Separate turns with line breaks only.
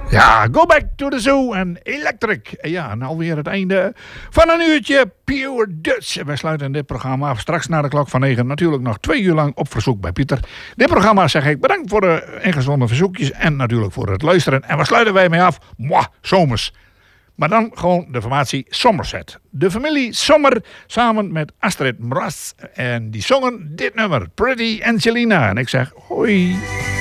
Ja, Go Back to the Zoo en Electric. Ja, en alweer het einde van een uurtje Pure Dutch. Wij sluiten dit programma af straks na de klok van 9. Natuurlijk nog 2 uur lang op verzoek bij Pieter. Dit programma zeg ik bedankt voor de ingezonden verzoekjes en natuurlijk voor het luisteren. En waar sluiten wij mee af? Zomers. Maar dan gewoon de formatie Somerset. De familie Sommer samen met Astrid Mraz. En die zongen dit nummer, Pretty Angelina. En ik zeg hoi.